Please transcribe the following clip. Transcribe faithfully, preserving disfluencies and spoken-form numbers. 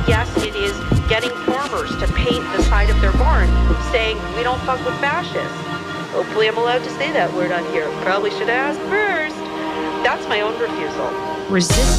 yes, it is getting farmers to paint the side of their barn saying, we don't fuck with fascists. Hopefully I'm allowed to say that word on here. Probably should have asked first. That's my own refusal. Resist